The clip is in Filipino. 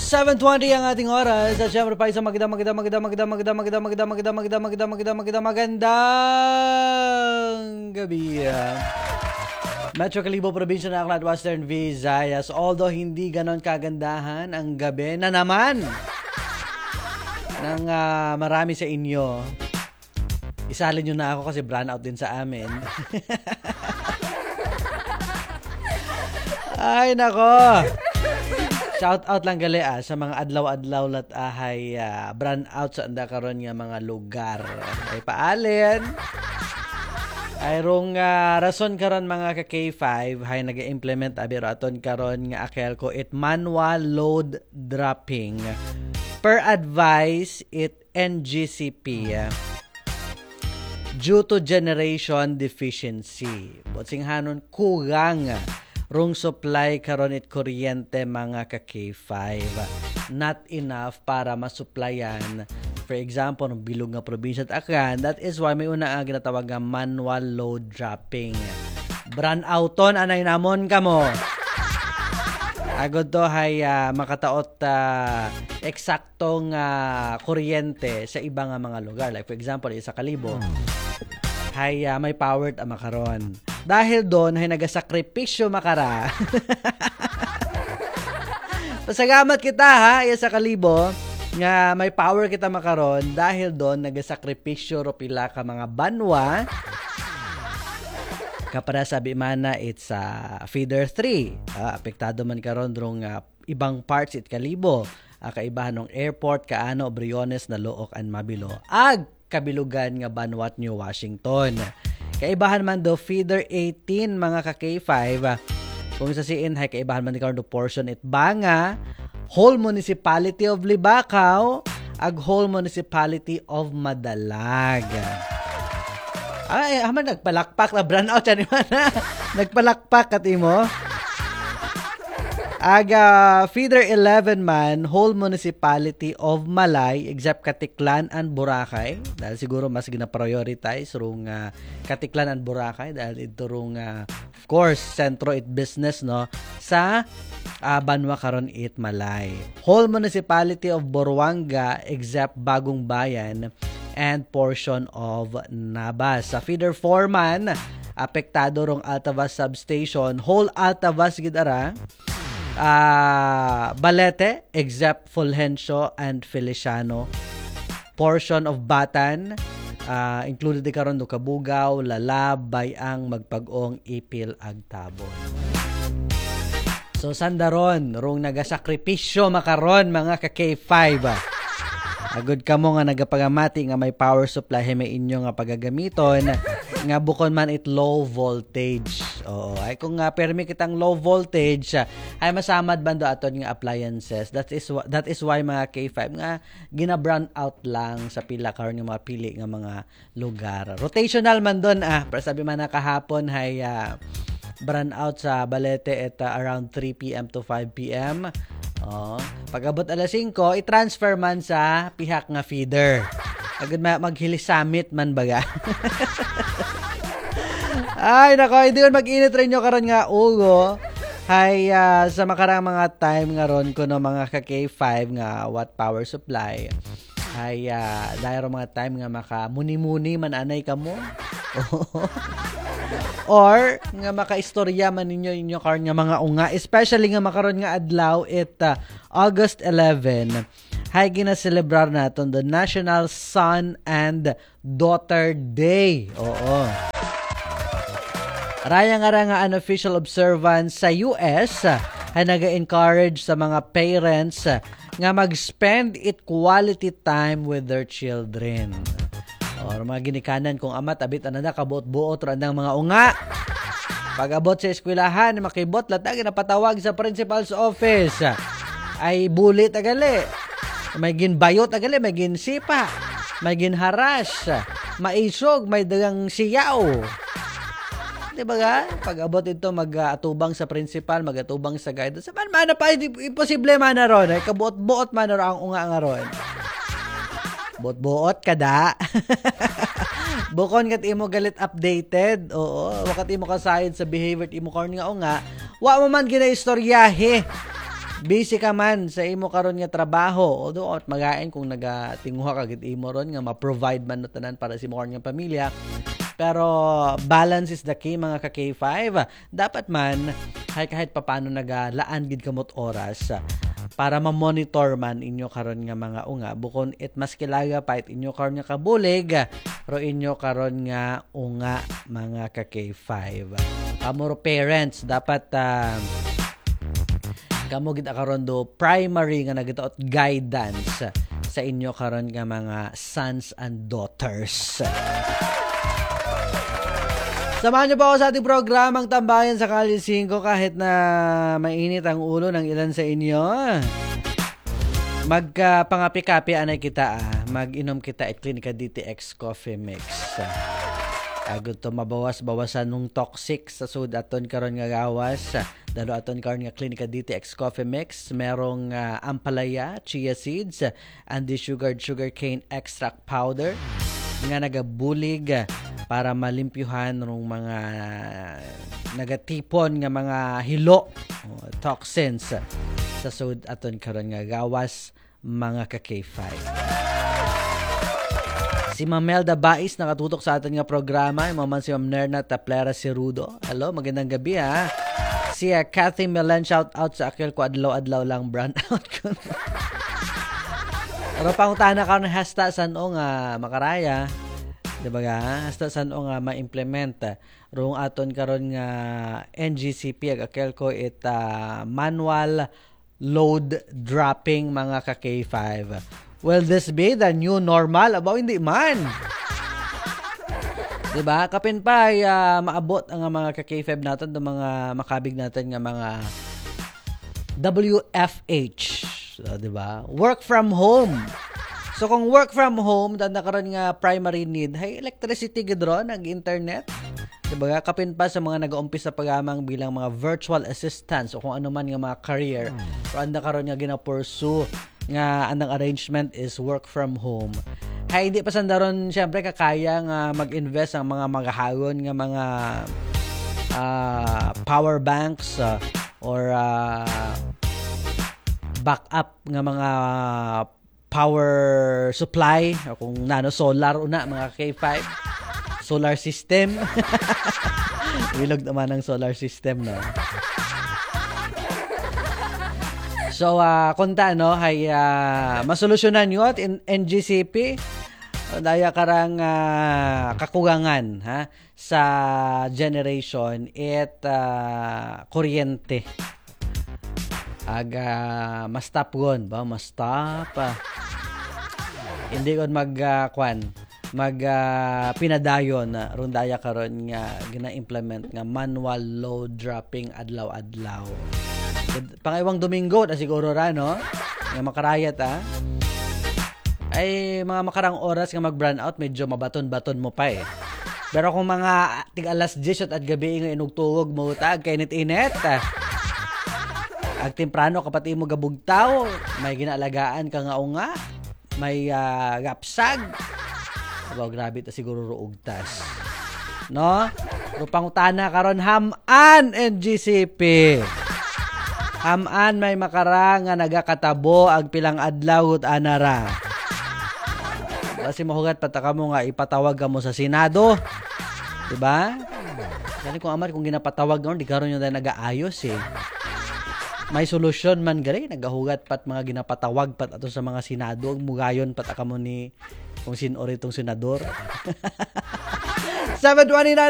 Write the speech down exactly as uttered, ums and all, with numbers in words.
seven twenty ang ating oras. At syempre pa isang maganda, maganda, maganda, maganda, maganda, maganda, maganda, maganda, maganda, maganda, maganda, maganda, magandang gabi. Metro Kalibo, Probinsya ng Aklan, Western Visayas. Although hindi ganon kagandahan ang gabi na naman ng uh, marami sa inyo. Isalin nyo na ako kasi brownout din sa amin. Ay, nako. Shout out lang gali ah, sa mga adlaw-adlaw lat ahay uh, brownout sa anda karon nga mga lugar. Ay paalin. Ay rong uh, rason karon mga ka K five hay nag-implement abi aton karon nga akel ko it manual load dropping. Per advice it N G C P. Uh, due to generation deficiency. Botsing hanon kugang rung supply karon it kuryente mga ka K five. Not enough para masupplyan. For example, ng bilog nga probinsya at Aklan, that is why may una ang ginatawag nga manual load dropping. Brownouton anay namon kamo. Agad to hay uh, makataot uh, eksaktong uh, kuryente sa iba nga mga lugar. Like for example, isa Kalibo. Hay uh, may powered ang makaron. Dahil doon ay nagasakripisyo makara. Pasagamat kita ha, isa Kalibo, nga may power kita makaron dahil doon nagasakripisyo ro pila ka mga banwa. Kapara sabi mana it's uh, feeder three. Uh, apektado man karon drong uh, ibang parts it Kalibo. Uh, kaibahan ng airport kaano Briones na Look and Mabilo. Ag kabilugan nga Banwat New Washington. Kaibahan man do feeder eighteen mga ka K five. Uh, kung sa siin hay kaibahan man karon do portion it Banga, whole municipality of Libacao, ag whole municipality of Madalag. Ay, aman nagpalakpak na brownout yan naman ha. Nagpalakpak kat imo. Aga feeder eleven man, whole municipality of Malay except Katiklan and Boracay. Dahil siguro mas gina-prioritize rung uh, Katiklan and Boracay dahil ito rung uh, of course sentro it business no sa uh, Banwa karon it Malay. Whole municipality of Boruanga except Bagong Bayan and portion of Nabas. Sa feeder four man, apektado rong Altavas substation, whole Altavas gidara. Uh, Balete except Fulgencio and Feliciano. Portion of Batan uh, included di karon do Kabugaw, Lalab, Bayang, Magpag-ong, Ipil, Agtabon. So sandaron rong nagasakripisyo makaron mga ka K five. Agud kamo nga nagapagamati nga may power supply may inyo nga pagagamiton nga bukod man it low voltage. Oo, ay kung nga uh, permi kitang low voltage ay masamad bando aton nga appliances. That is that is why mga K five nga gina-brown out lang sa pila karon nga mga pili nga mga lugar. Rotational man don ah, para sabi man na kahapon hay uh, brown out sa Balete at uh, around three p.m. to five p.m. Oh, pag-abot alas singko, i-transfer man sa pihak nga feeder. Agad ma- maghilis summit man baga. Ay, nako, hindi yun mag-init rin nyo karon nga ugo. Hay, uh, sa makarang mga time nga ron ko no mga ka K five nga watt power supply. Hay, uh, dahil mga time nga maka muni-muni man anay ka mo. Or nga makaistorya man ninyo inyo karon nga mga unga, especially nga makaron nga adlaw it uh, August eleventh. Hay gina-celebrar naton the National Son and Daughter Day. Oo. Raya nga ra nga unofficial observance sa U S ay naga-encourage sa mga parents nga mag-spend it quality time with their children. Or mga ginikanan kung ama tabit ananda kabot-buot ra ndang mga unga. Pag-abot sa eskwelahan makibot latag napatawag sa principal's office. Ay bulit agali. May ginbayot agali, may ginsipa, may ginharas, maisog, may dagang siyaw. Di ba ga? Pag-abot ito mag-atubang sa principal, mag-atubang sa guide. Sa man man pa imposible man na ron. Ay kabuot-buot man na ang unga nga ron. Buot-buot kada. Bukon kat imo galit updated. Oo, wakat imo kasayod sa behavior imo karon nga o nga. Wa mo man ginaistoryahe. busy ka man sa imo karon nga trabaho, although at magain kung nagatinguha ka gid imo ron nga ma-provide man no tanan para sa imo karon nga pamilya. Pero balance is the key mga ka K five. Dapat man hay kahit papaano nagalaan gid kamot oras para ma-monitor man inyo karon nga mga unga bukon it mas kilaga pa it inyo karon nga kabulig ro inyo karon nga unga mga ka K five. Kamuro parents dapat uh, kamo gid karon do primary nga nagitaot guidance sa inyo karon nga mga sons and daughters. Samahan niyo po ako sa ating programang Tambayan sa Kalye five kahit na mainit ang ulo ng ilan sa inyo. Magpangapi-kapi anay kita ah. Mag-inom kita at Clinica D T X Coffee Mix. Agud to mabawas-bawasan nung toxic sa sud aton karon nga gawas. Dalo aton karon nga Clinica D T X Coffee Mix, merong uh, ampalaya, chia seeds, and the sugared sugarcane extract powder nga nagabulig para malimpyuhan ng mga nagatipon nga mga hilo, oh, toxins sa sud aton karon nga gawas mga ka K five. Si Ma'am Melda Bais nakatutok sa atin nga programa. Yung man si Ma'am Nerna Taplera Cerudo. Hello, magandang gabi ha. Si uh, Kathy Milan, shout out sa akil ko adlaw-adlaw lang brand out ko. Pero pangutana ka ng hasta saan o nga makaraya. Diba ga? Hasta saan o nga ma-implement. Rung aton karon nga N G C P ag akil ko it uh, manual load dropping mga ka K five. Will this be the new normal? Aba, hindi man. Diba? Kapin pa ay uh, maabot ang mga ka K five natin, ang mga makabig natin nga mga W F H. So, diba? Work from home. So, kung work from home, dan nakaroon nga primary need, hay electricity gidro, nag-internet. Diba? Kapin pa sa mga nag-uumpisa pagamang bilang mga virtual assistants o kung ano man nga mga career. So, anda karoon nga gina-pursue nga andang arrangement is work from home. Hay hindi pa sandaron syempre kakaya nga mag-invest ang mga magahagon nga mga uh, power banks uh, or uh, backup nga mga power supply o kung nano solar una mga K five solar system. Wilog naman ang solar system no. So, uh, kunta, no, hay uh, masolusyonan nyo at in N G C P, daya karang uh, kakugangan ha, sa generation at uh, kuryente. Aga, mastap gon, ba? Mastap. Uh, hindi kon mag, uh, kwan, mag uh, pinadayon na uh, rundaya karon nga gina-implement nga manual load dropping adlaw-adlaw. Pangaiwang Domingo na siguro ra no nga makarayat ah ay mga makarang oras nga mag-brand out medyo mabaton-baton mo pa eh. Pero kung mga tig alas diyes at gabi nga inugtuog mo tag kay init-init ah. Ag temprano kapati mo gabugtaw may ginalagaan ka nga unga may uh, gapsag aba grabe ta siguro ruugtas no rupangutana karon ham-an N G C P. Haman may makara nga nagakatabo ag pilang adlaw ut anara. Kasi mahugat pataka mo nga ipatawag ka mo sa Senado. Diba? Dali kung amat kung ginapatawag noon di karon yung nagaayos eh. May solusyon man gali nagahugat pat mga ginapatawag pat ato sa mga Senado ag mugayon pat aka mo ni kung sin-ori tong senador. seven twenty-nine